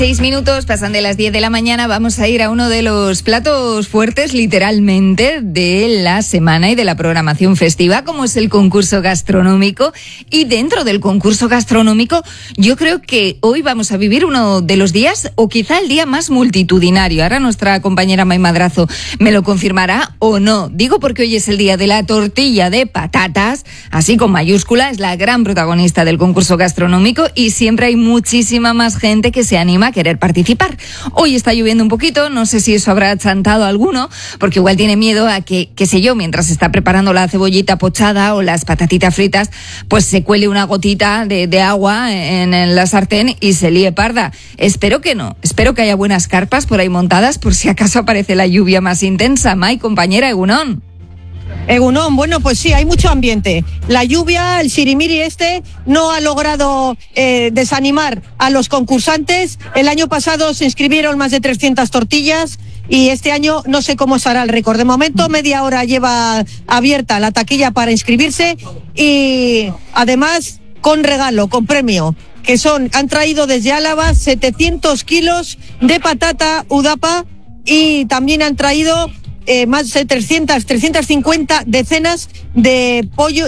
6 minutos, pasan de las 10 de la mañana, vamos a ir a uno de los platos fuertes, literalmente, de la semana y de la programación festiva, como es el concurso gastronómico. Y dentro del concurso gastronómico, yo creo que hoy vamos a vivir uno de los días, o quizá el día más multitudinario. Ahora nuestra compañera May Madrazo me lo confirmará o no. Digo porque hoy es el día de la tortilla de patatas, así con mayúscula, es la gran protagonista del concurso gastronómico y siempre hay muchísima más gente que se anima a querer participar. Hoy está lloviendo un poquito, no sé si eso habrá chantado a alguno, porque igual tiene miedo a que, qué sé yo, mientras se está preparando la cebollita pochada o las patatitas fritas, pues se cuele una gotita de agua en la sartén y se líe parda. Espero que no, espero que haya buenas carpas por ahí montadas por si acaso aparece la lluvia más intensa. May, compañera, Egunon. Egunon, bueno, pues sí, hay mucho ambiente. La lluvia, el sirimiri no ha logrado desanimar a los concursantes. El año pasado se inscribieron más de 300 tortillas y este año no sé cómo será el récord. De momento, media hora lleva abierta la taquilla para inscribirse y además con regalo, con premio, que han traído desde Álava 700 kilos de patata udapa y también han traído más de 350 decenas de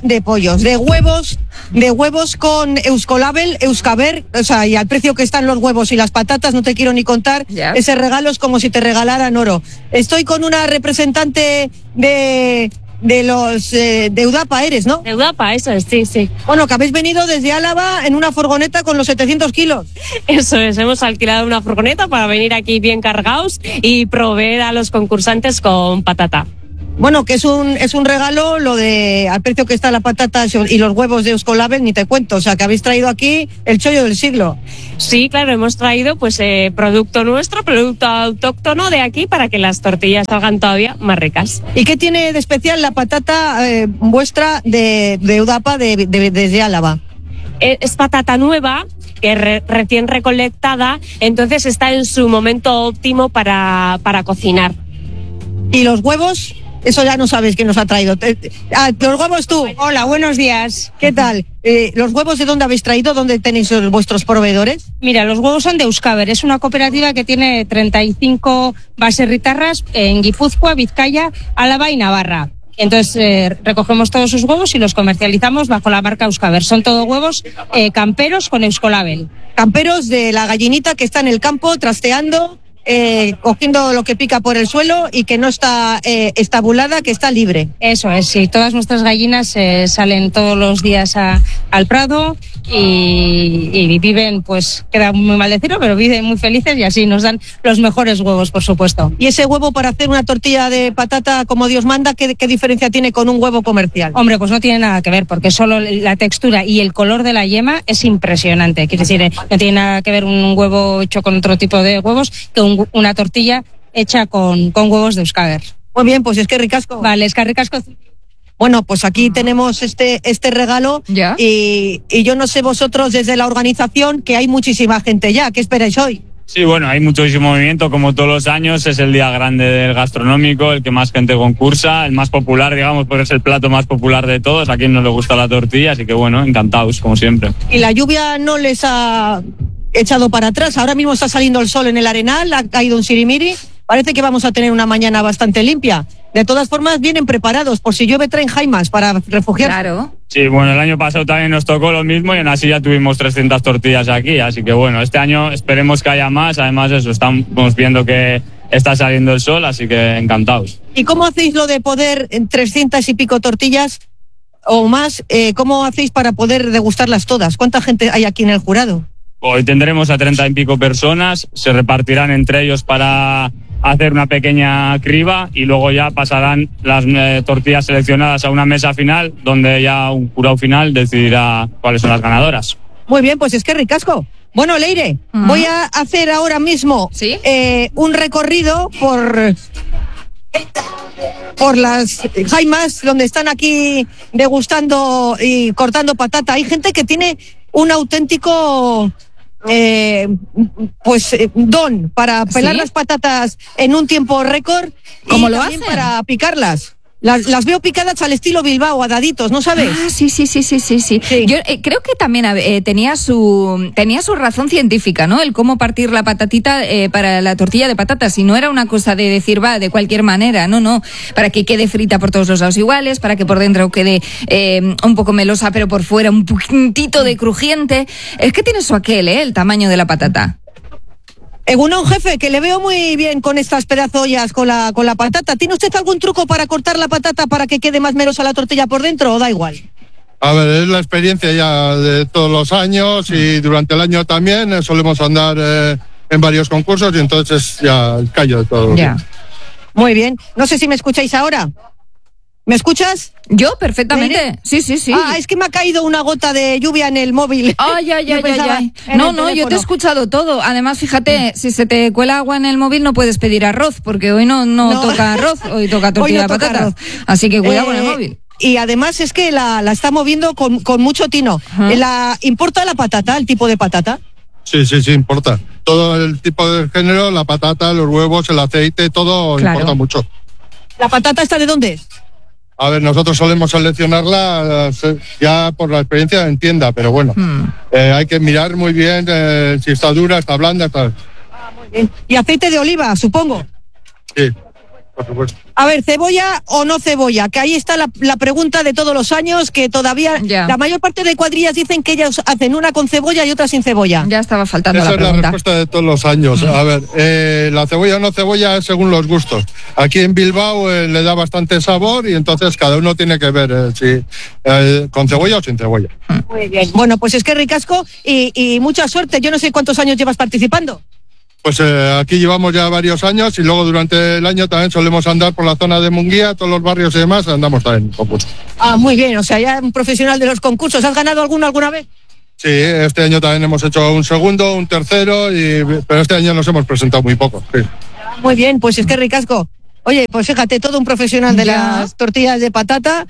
huevos con Euskolabel, Euskaber, o sea, y al precio que están los huevos y las patatas no te quiero ni contar. Yeah. Ese regalo es como si te regalaran oro. Estoy con una representante de Udapa, eres, ¿no? De Udapa, eso es, sí. Bueno, que habéis venido desde Álava en una furgoneta con los 700 kilos. Eso es, hemos alquilado una furgoneta para venir aquí bien cargados y proveer a los concursantes con patata. Bueno, que es un regalo lo de al precio que está la patata y los huevos de Euskolabel, ni te cuento, o sea, que habéis traído aquí el chollo del siglo. Sí, claro, hemos traído pues producto nuestro, producto autóctono de aquí para que las tortillas salgan todavía más ricas. ¿Y qué tiene de especial la patata vuestra de Udapa desde Álava? Es patata nueva, que recién recolectada, entonces está en su momento óptimo para cocinar. ¿Y los huevos? Eso ya no sabes quién nos ha traído. Los huevos tú. Hola, buenos días. ¿Qué tal? ¿Los huevos de dónde habéis traído? ¿Dónde tenéis vuestros proveedores? Mira, los huevos son de Euskaber. Es una cooperativa que tiene 35 baserritarras en Guipúzcoa, Vizcaya, Álava y Navarra. Entonces recogemos todos sus huevos y los comercializamos bajo la marca Euskaber. Son todos huevos camperos con Euskolabel. Camperos de la gallinita que está en el campo trasteando, cogiendo lo que pica por el suelo y que no está estabulada, que está libre. Eso es, sí. Todas nuestras gallinas salen todos los días al prado y viven, pues queda muy mal decirlo, pero viven muy felices y así nos dan los mejores huevos, por supuesto. ¿Y ese huevo para hacer una tortilla de patata como Dios manda, qué diferencia tiene con un huevo comercial? Hombre, pues no tiene nada que ver, porque solo la textura y el color de la yema es impresionante. Quiere decir, no tiene nada que ver un huevo hecho con otro tipo de huevos que una tortilla hecha con huevos de Euskaber. Muy bien, pues es que ricasco. Vale, es que ricasco. Bueno, pues aquí tenemos este regalo. ¿Ya? Y yo no sé vosotros desde la organización, que hay muchísima gente ya. ¿Qué esperáis hoy? Sí, bueno, hay muchísimo movimiento, como todos los años. Es el día grande del gastronómico, el que más gente concursa, el más popular, digamos, porque es el plato más popular de todos. A quien no le gusta la tortilla, así que bueno, encantados, como siempre. ¿Y la lluvia no les ha echado para atrás? Ahora mismo está saliendo el sol en el Arenal, ha caído un sirimiri. Parece que vamos a tener una mañana bastante limpia. De todas formas, vienen preparados. Por si llueve, traen jaimas para refugiarse. Claro. Sí, bueno, el año pasado también nos tocó lo mismo y aún así ya tuvimos 300 tortillas aquí. Así que bueno, este año esperemos que haya más. Además, eso, estamos viendo que está saliendo el sol, así que encantados. ¿Y cómo hacéis lo de poder en 300 y pico tortillas o más? ¿Cómo hacéis para poder degustarlas todas? ¿Cuánta gente hay aquí en el jurado? Hoy tendremos a 30 y pico personas. Se repartirán entre ellos para hacer una pequeña criba y luego ya pasarán las tortillas seleccionadas a una mesa final donde ya un jurado final decidirá cuáles son las ganadoras. Muy bien, pues es que ricasco. Bueno, Leire, voy a hacer ahora mismo un recorrido por las jaimas donde están aquí degustando y cortando patata. Hay gente que tiene un auténtico don para pelar las patatas en un tiempo récord. ¿Cómo y lo también hacen? para picarlas. Las veo picadas al estilo Bilbao, a daditos, ¿no sabes? Ah, sí. Yo creo que también tenía su razón científica, ¿no? El cómo partir la patatita para la tortilla de patatas. Y no era una cosa de decir, va, de cualquier manera, no. Para que quede frita por todos los lados iguales, para que por dentro quede un poco melosa, pero por fuera un poquitito de crujiente. Es que tiene su aquel, el tamaño de la patata. Egunon, jefe, que le veo muy bien con estas pedazollas con la patata. ¿Tiene usted algún truco para cortar la patata para que quede más melosa la tortilla por dentro o da igual? A ver, es la experiencia ya de todos los años y durante el año también solemos andar en varios concursos y entonces ya el callo de todo. Ya. Muy bien. No sé si me escucháis ahora. ¿Me escuchas? Yo, perfectamente. Sí. Ah, es que me ha caído una gota de lluvia en el móvil. Ay. No, yo te he escuchado todo. Además, fíjate, si se te cuela agua en el móvil no puedes pedir arroz, porque hoy no toca arroz, hoy toca tortilla de patatas. Así que cuidado con el móvil. Y además es que la está moviendo con mucho tino. ¿Importa la patata, el tipo de patata? Sí, importa. Todo el tipo de género, la patata, los huevos, el aceite, todo importa mucho. ¿La patata está de dónde es? A ver, nosotros solemos seleccionarla ya por la experiencia en tienda, pero bueno, hay que mirar muy bien si está dura, está blanda, está... Muy bien. ¿Y aceite de oliva, supongo? Sí, por supuesto. A ver, ¿cebolla o no cebolla? Que ahí está la pregunta de todos los años, que todavía la mayor parte de cuadrillas dicen que ellas hacen una con cebolla y otra sin cebolla. Ya estaba faltando Esa la pregunta. Esa es la respuesta de todos los años. A ver, la cebolla o no cebolla es según los gustos. Aquí en Bilbao le da bastante sabor y entonces cada uno tiene que ver si con cebolla o sin cebolla. Muy bien. Bueno, pues es que ricasco y mucha suerte. Yo no sé cuántos años llevas participando. Pues aquí llevamos ya varios años y luego durante el año también solemos andar por la zona de Munguía, todos los barrios y demás, andamos también en concursos. Ah, muy bien, o sea, ya un profesional de los concursos. ¿Has ganado alguna vez? Sí, este año también hemos hecho un segundo, un tercero, pero este año nos hemos presentado muy poco. Sí. Muy bien, pues es que ricasco. Oye, pues fíjate, todo un profesional de las tortillas de patata,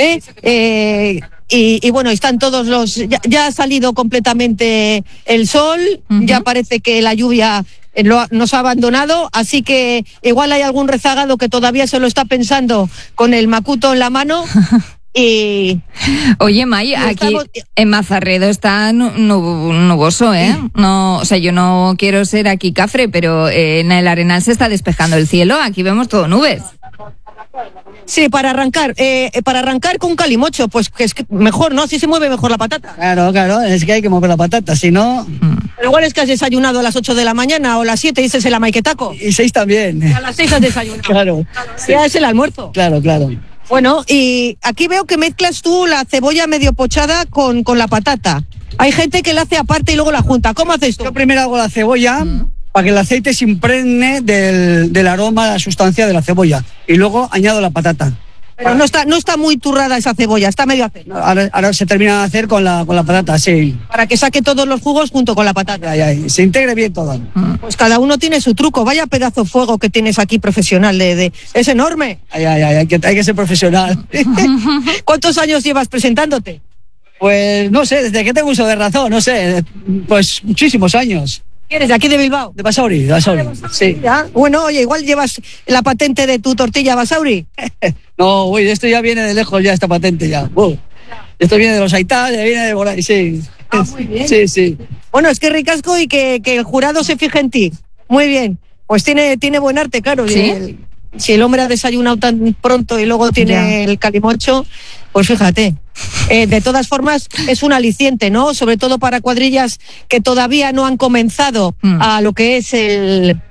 y bueno, están todos los... Ya ha salido completamente el sol, ya parece que la lluvia nos ha abandonado, así que igual hay algún rezagado que todavía se lo está pensando con el macuto en la mano. Y oye, May, aquí en Mazarredo está nuboso, ¿eh? No, o sea, yo no quiero ser aquí cafre, pero en el Arenal se está despejando el cielo, aquí vemos todo nubes. Sí, para arrancar con calimocho, pues que es mejor, ¿no? Así se mueve mejor la patata. Claro, es que hay que mover la patata, si no... Pero igual es que has desayunado a las 8 de la mañana o a las 7 y ese es el amaiquetaco. Y 6 también. A las 6 has desayunado. Claro. Ya es el almuerzo. Claro. Bueno, y aquí veo que mezclas tú la cebolla medio pochada con la patata. Hay gente que la hace aparte y luego la junta. ¿Cómo haces tú? Yo primero hago la cebolla para que el aceite se impregne del aroma, la sustancia de la cebolla. Y luego añado la patata. Pero no está muy turrada esa cebolla, está medio aceite. Ahora se termina de hacer con la patata, sí. Para que saque todos los jugos junto con la patata. Se integre bien todo. Pues cada uno tiene su truco. Vaya pedazo de fuego que tienes aquí profesional. Es enorme. Hay que ser profesional. ¿Cuántos años llevas presentándote? Pues no sé, desde que tengo uso de razón, no sé, pues muchísimos años. ¿Eres de aquí de Bilbao? De Basauri. Sí. ¿Ya? Bueno, oye, igual llevas la patente de tu tortilla Basauri. No, esto ya viene de lejos, ya esta patente ya. Esto viene de los Aitás, viene de por ahí, sí. Muy bien. Sí. Bueno, es que ricasco y que el jurado se fije en ti. Muy bien. Pues tiene buen arte, claro. ¿Sí? Si el hombre ha desayunado tan pronto y luego tiene el calimocho, pues fíjate. De todas formas, es un aliciente, ¿no? Sobre todo para cuadrillas que todavía no han comenzado a lo que es el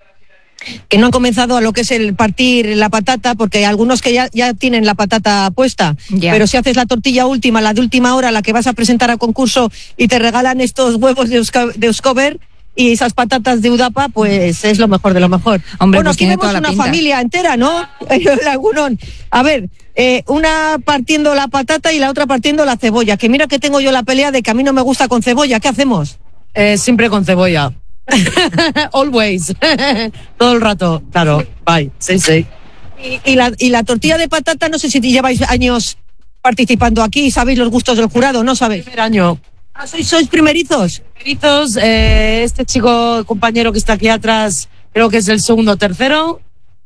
partir la patata, porque hay algunos que ya tienen la patata puesta, pero si haces la tortilla última, la de última hora, la que vas a presentar a concurso y te regalan estos huevos de Euskober y esas patatas de Udapa, pues es lo mejor de lo mejor. Hombre, bueno, pues aquí vemos una familia entera, ¿no? A ver, una partiendo la patata y la otra partiendo la cebolla, que mira que tengo yo la pelea de que a mí no me gusta con cebolla. ¿Qué hacemos? Siempre con cebolla. Always. Todo el rato, claro. Bye. Sí. Y la tortilla de patata, no sé si lleváis años participando aquí, sabéis los gustos del jurado, ¿no sabéis? Primer año. Ah, ¿sois primerizos? Este chico, compañero que está aquí atrás, creo que es el segundo o tercero.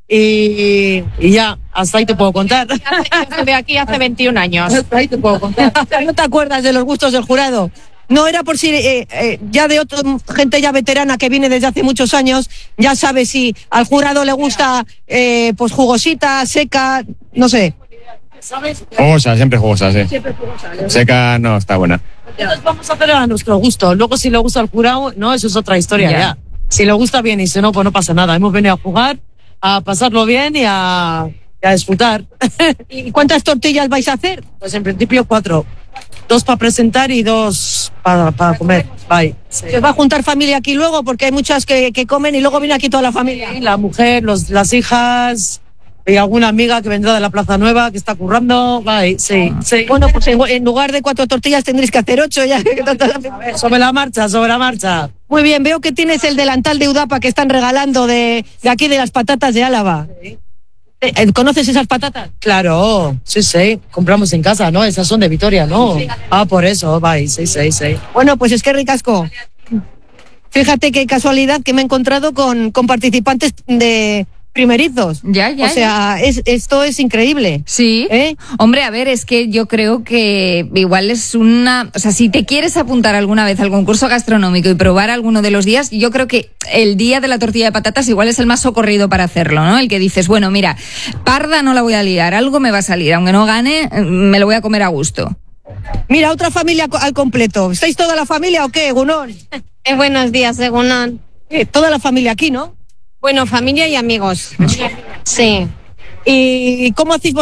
y ya, hasta ahí te puedo contar. Estuve aquí hace 21 años. Hasta ahí te puedo contar. ¿No te acuerdas de los gustos del jurado? No era por si ya de gente ya veterana que viene desde hace muchos años, ya sabe si al jurado le gusta pues jugosita, seca, no sé. Jugosa, siempre jugosa, sí. Seca no, está buena. Entonces vamos a hacer a nuestro gusto. Luego si le gusta al jurado, no, eso es otra historia ya. Si le gusta bien y si no, pues no pasa nada. Hemos venido a jugar, a pasarlo bien y a disfrutar. ¿Y cuántas tortillas vais a hacer? Pues en principio 4. 2 para presentar y 2 para comer. Bye. Sí. ¿Se va a juntar familia aquí luego? Porque hay muchas que comen y luego viene aquí toda la familia. La mujer, las hijas y alguna amiga que vendrá de la Plaza Nueva que está currando. Bye. Sí, sí. Bueno, pues en lugar de 4 tortillas tendréis que hacer 8 ya. Sobre la marcha. Muy bien, veo que tienes el delantal de Udapa que están regalando de aquí de las patatas de Álava. Sí. ¿Conoces esas patatas? Claro, sí, compramos en casa, ¿no? Esas son de Vitoria, ¿no? Ah, por eso, bye, sí. Bueno, pues es que ricasco. Fíjate qué casualidad que me he encontrado con participantes de primerizos. Ya. O sea, esto es increíble. Sí. Hombre, a ver, es que yo creo que igual es o sea, si te quieres apuntar alguna vez al concurso gastronómico y probar alguno de los días, yo creo que el día de la tortilla de patatas igual es el más socorrido para hacerlo, ¿no? El que dices, bueno, mira, parda no la voy a liar, algo me va a salir, aunque no gane, me lo voy a comer a gusto. Mira, otra familia al completo. ¿Estáis toda la familia o qué, Gunón? Buenos días, Gunón. Toda la familia aquí, ¿no? Bueno, familia y amigos. Sí. ¿Y cómo hacéis